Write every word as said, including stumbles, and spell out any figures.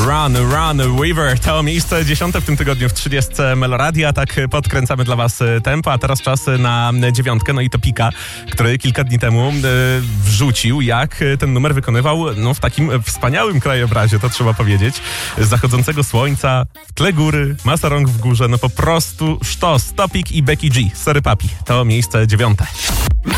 Run, Run, River to miejsce dziesiąte w tym tygodniu w trzydziestce Meloradia. Tak podkręcamy dla was tempo, a teraz czas na dziewiątkę. No i to Pika, który kilka dni temu y, wrzucił, jak ten numer wykonywał no, w takim wspaniałym krajobrazie, to trzeba powiedzieć. Z zachodzącego słońca, w tle góry, masa rąk w górze, no po prostu sztos. Topik i Becky G. Sorry papi, to miejsce dziewiąte.